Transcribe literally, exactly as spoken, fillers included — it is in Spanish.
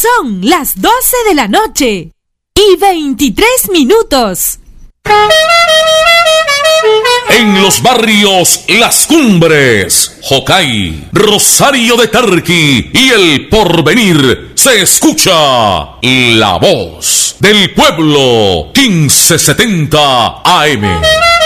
Son las doce de la noche y veintitrés minutos. En los barrios Las Cumbres, Jocay, Rosario de Tarqui y El Porvenir se escucha la voz del pueblo quince setenta A M.